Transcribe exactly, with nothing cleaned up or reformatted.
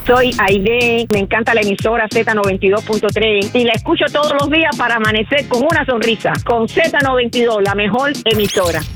Soy Aide, me encanta la emisora Z noventa y dos punto tres y la escucho todos los días para amanecer con una sonrisa. Con Z noventa y dos, la mejor emisora.